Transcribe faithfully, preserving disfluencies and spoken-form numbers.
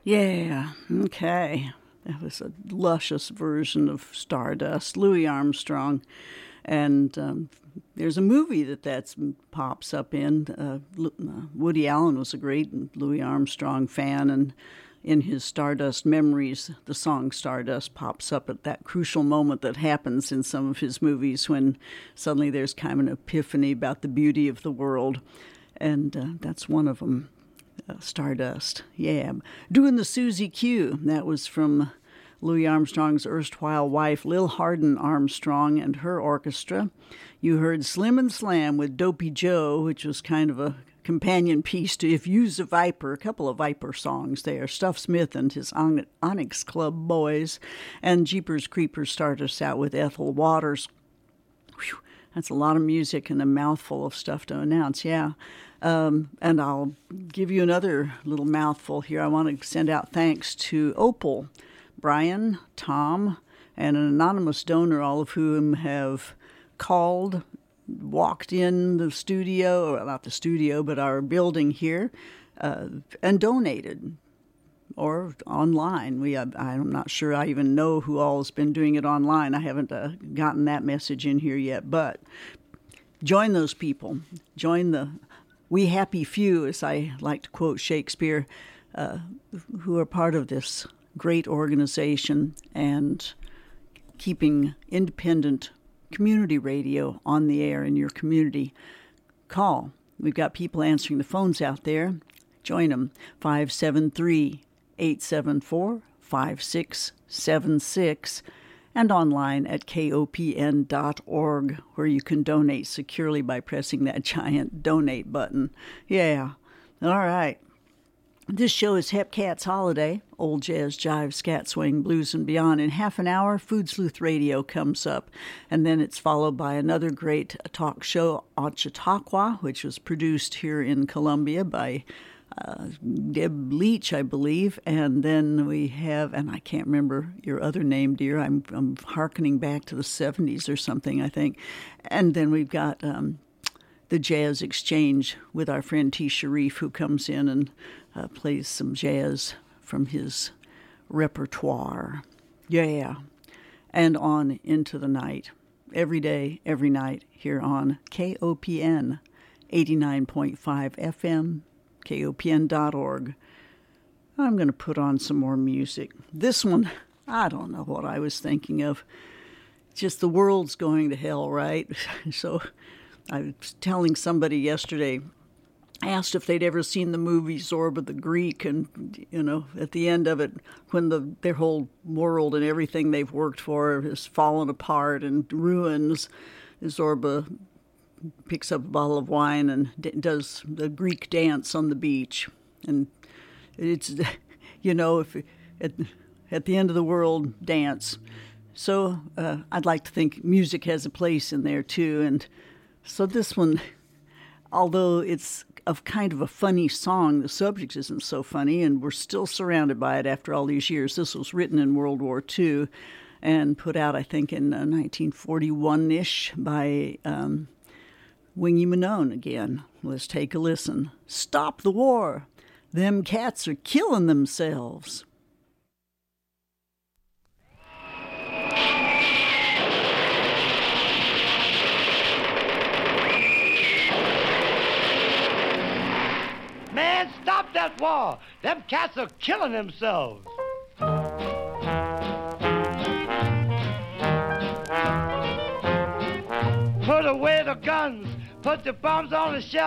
Yeah, okay. That was a luscious version of Stardust, Louis Armstrong. And um, there's a movie that that pops up in. Uh, Woody Allen was a great Louis Armstrong fan, and in his Stardust memories, the song Stardust pops up at that crucial moment that happens in some of his movies when suddenly there's kind of an epiphany about the beauty of the world. And uh, that's one of them. Uh, Stardust, yeah. Doing the Susie Q, that was from Louis Armstrong's erstwhile wife, Lil Hardin Armstrong, and her orchestra. You heard Slim and Slam with Dopey Joe, which was kind of a companion piece to If You's a Viper, a couple of Viper songs there. Stuff Smith and his On- Onyx Club Boys, and Jeepers Creepers start us out with Ethel Waters. Whew, that's a lot of music and a mouthful of stuff to announce, yeah. Um, and I'll give you another little mouthful here. I want to send out thanks to Opal, Brian, Tom, and an anonymous donor, all of whom have called, walked in the studio, or not the studio, but our building here, uh, and donated, or online. We, uh, I'm not sure I even know who all has been doing it online. I haven't uh, gotten that message in here yet, but join those people. Join the We Happy Few, as I like to quote Shakespeare, uh, who are part of this great organization and keeping independent community radio on the air in your community. Call. We've got people answering the phones out there. Join them. five seven three, eight seven four, five six seven six. And online at K O P N dot org, where you can donate securely by pressing that giant donate button. Yeah. All right. This show is Hep Cat's Holiday, old jazz, jive, scat, swing, blues, and beyond. In half an hour, Food Sleuth Radio comes up, and then it's followed by another great talk show, Chautauqua, which was produced here in Columbia by Uh, Deb Leach, I believe, and then we have, and I can't remember your other name, dear. I'm I'm hearkening back to the seventies or something, I think. And then we've got um, the Jazz Exchange with our friend T. Sharif, who comes in and uh, plays some jazz from his repertoire. Yeah. And on into the night, every day, every night, here on K O P N eighty-nine point five F M, K O P N dot org. I'm going to put on some more music. This one, I don't know what I was thinking of. Just the world's going to hell, right? So I was telling somebody yesterday, asked if they'd ever seen the movie Zorba the Greek, and, you know, at the end of it, when the their whole world and everything they've worked for has fallen apart and ruins, Zorba picks up a bottle of wine and d- does the Greek dance on the beach. And it's, you know, if at, at the end of the world, dance. So uh, I'd like to think music has a place in there, too. And so this one, although it's of kind of a funny song, the subject isn't so funny, and we're still surrounded by it after all these years. This was written in World War Two and put out, I think, in uh, nineteen forty-one-ish by Um, Wingy Manone again. Let's take a listen. Stop the war. Them cats are killing themselves. Man, stop that war. Them cats are killing themselves. Put away the guns. Put the bombs on the shelf.